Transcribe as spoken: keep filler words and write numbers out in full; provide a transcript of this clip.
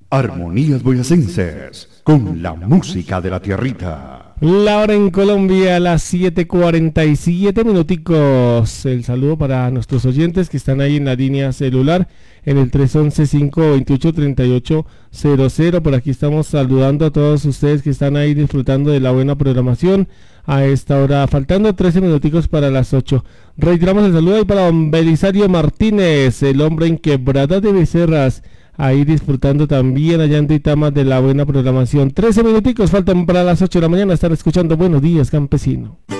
Armonías boyacenses, con la música de la tierrita. La hora en Colombia, las siete cuarenta y siete minuticos. El saludo para nuestros oyentes que están ahí en la línea celular, en el tres once, cinco veintiocho, treinta y ocho cero cero. Por aquí estamos saludando a todos ustedes que están ahí disfrutando de la buena programación a esta hora, faltando trece minuticos para las ocho. Reiteramos el saludo ahí para don Belisario Martínez, el hombre en Quebrada de Becerras, ahí disfrutando también allá en Duitama de la buena programación. trece minuticos faltan para las ocho de la mañana, estar escuchando Buenos Días, Campesino.